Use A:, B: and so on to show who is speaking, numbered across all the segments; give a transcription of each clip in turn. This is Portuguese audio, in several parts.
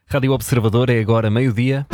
A: Rádio Observador, é agora meio-dia.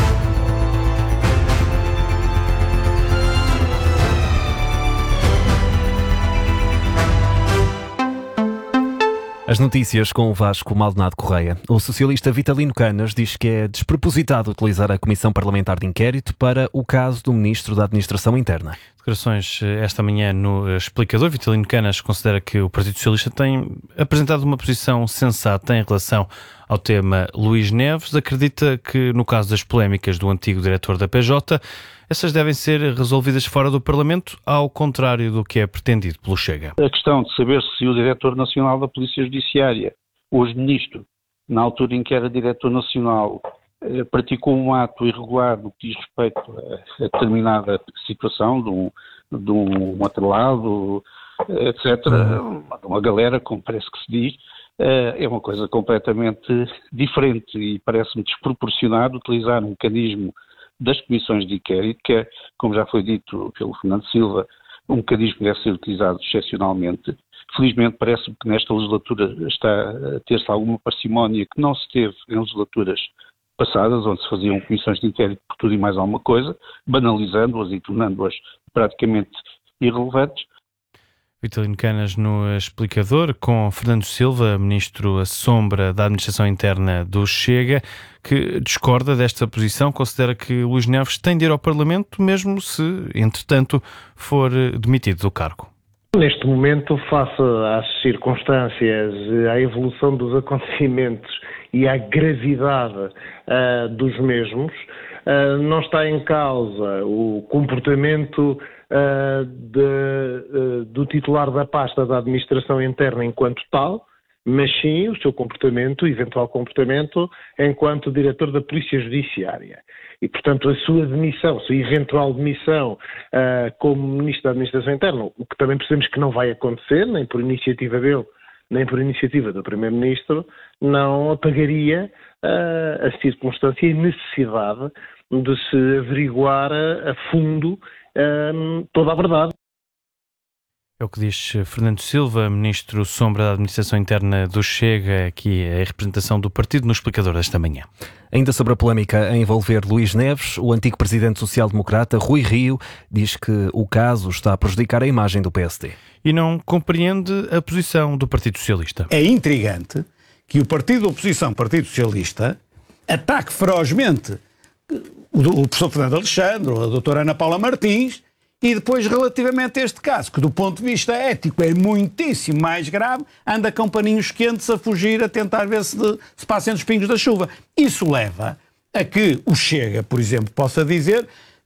A: As notícias com o Vasco Maldonado Correia. O socialista Vitalino Canas diz que é despropositado utilizar a Comissão Parlamentar de Inquérito para o caso do Ministro da Administração Interna.
B: Declarações esta manhã no Explicador. Vitalino Canas considera que o Partido Socialista tem apresentado uma posição sensata em relação ao tema Luís Neves. Acredita que, no caso das polémicas do antigo diretor da PJ, essas devem ser resolvidas fora do Parlamento, ao contrário do que é pretendido pelo Chega.
C: A questão de saber se o Diretor Nacional da Polícia Judiciária, hoje Ministro, na altura em que era Diretor Nacional, praticou um ato irregular no que diz respeito a determinada situação, de um atrelado, etc., de uma galera, como parece que se diz, é uma coisa completamente diferente e parece-me desproporcionado utilizar um mecanismo das comissões de inquérito, que é, como já foi dito pelo Fernando Silva, um mecanismo que deve ser utilizado excepcionalmente. Felizmente parece-me que nesta legislatura está a ter-se alguma parcimónia que não se teve em legislaturas passadas, onde se faziam comissões de inquérito por tudo e mais alguma coisa, banalizando-as e tornando-as praticamente irrelevantes.
B: Vitalino Canas no Explicador, com Fernando Silva, Ministro à sombra da Administração Interna do Chega, que discorda desta posição, considera que Luís Neves tem de ir ao Parlamento, mesmo se, entretanto, for demitido do cargo.
D: Neste momento, face às circunstâncias, à evolução dos acontecimentos e à gravidade dos mesmos, não está em causa o comportamento do titular da pasta da Administração Interna enquanto tal, mas sim o seu comportamento, eventual comportamento, enquanto diretor da Polícia Judiciária. E, portanto, a sua demissão, a sua eventual demissão como Ministro da Administração Interna, o que também percebemos que não vai acontecer, nem por iniciativa dele, nem por iniciativa do Primeiro-Ministro, não apagaria a circunstância e a necessidade de se averiguar a fundo toda a verdade.
B: É o que diz Fernando Silva, Ministro sombra da Administração Interna do Chega, aqui a representação do partido no Explicador desta manhã.
A: Ainda sobre a polémica a envolver Luís Neves, o antigo presidente social-democrata Rui Rio diz que o caso está a prejudicar a imagem do PSD.
B: E não compreende a posição do Partido Socialista.
E: É intrigante que o partido da oposição, Partido Socialista, ataque ferozmente o professor Fernando Alexandre, ou a doutora Ana Paula Martins, e depois, relativamente a este caso, que do ponto de vista ético é muitíssimo mais grave, anda com paninhos quentes a fugir, a tentar ver se passa entre os pingos da chuva. Isso leva a que o Chega, por exemplo, possa dizer,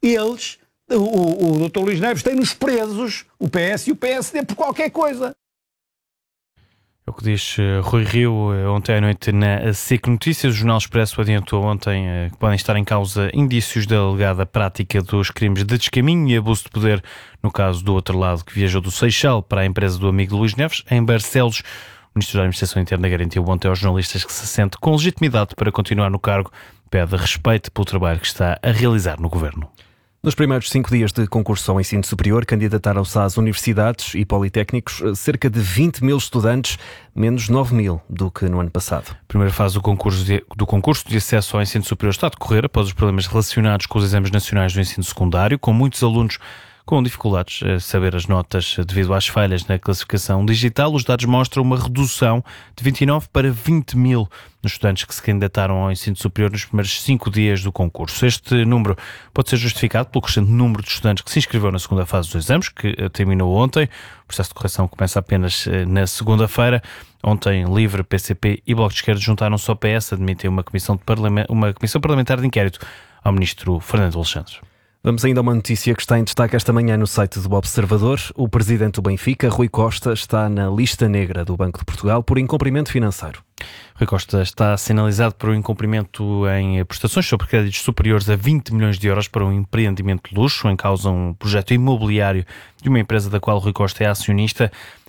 E: o Dr. Luís Neves tem-nos presos, o PS e o PSD, por qualquer coisa.
B: É o que diz Rui Rio ontem à noite na SIC Notícias. O Jornal Expresso adiantou ontem que podem estar em causa indícios da alegada prática dos crimes de descaminho e abuso de poder no caso do outro lado que viajou do Seixal para a empresa do amigo Luís Neves, em Barcelos. O Ministro da Administração Interna garantiu ontem aos jornalistas que se sente com legitimidade para continuar no cargo. Pede respeito pelo trabalho que está a realizar no Governo.
A: Nos primeiros 5 dias de concurso ao ensino superior, candidataram-se às universidades e politécnicos cerca de 20 mil estudantes, menos 9 mil do que no ano passado.
B: A primeira fase do concurso de acesso ao ensino superior está a decorrer após os problemas relacionados com os exames nacionais do ensino secundário, com muitos alunos com dificuldades a saber as notas devido às falhas na classificação digital. Os dados mostram uma redução de 29 para 20 mil nos estudantes que se candidataram ao ensino superior nos primeiros 5 dias do concurso. Este número pode ser justificado pelo crescente número de estudantes que se inscreveu na segunda fase dos exames, que terminou ontem. O processo de correção começa apenas na segunda-feira. Ontem, LIVRE, PCP e Bloco de Esquerda juntaram-se ao PS, admitem uma comissão parlamentar de inquérito ao Ministro Fernando Alexandre.
A: Vamos ainda a uma notícia que está em destaque esta manhã no site do Observador. O presidente do Benfica, Rui Costa, está na lista negra do Banco de Portugal por incumprimento financeiro.
B: Rui Costa está sinalizado por um incumprimento em prestações sobre créditos superiores a 20 milhões de euros para um empreendimento de luxo, em causa um projeto imobiliário de uma empresa da qual Rui Costa é acionista.